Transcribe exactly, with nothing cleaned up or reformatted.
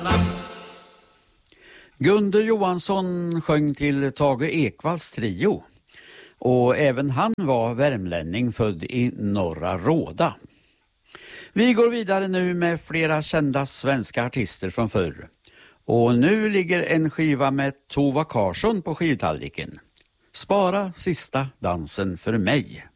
Gunde Johansson sjöng till Tage Ekvalls trio. Och även han var värmlänning, född i Norra Råda. Vi går vidare nu med flera kända svenska artister från förr. Och nu ligger en skiva med Tova Karsson på skivtallriken. Spara sista dansen för mig.